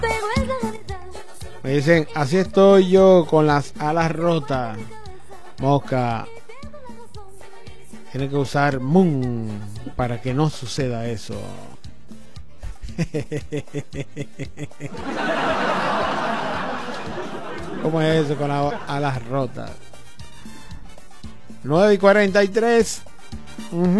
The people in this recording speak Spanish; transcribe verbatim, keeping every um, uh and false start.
Me dicen, así estoy yo con las alas rotas. Mosca, tiene que usar Moon para que no suceda eso. ¿Cómo es eso con las alas rotas? nueve y cuarenta y tres. Uh-huh.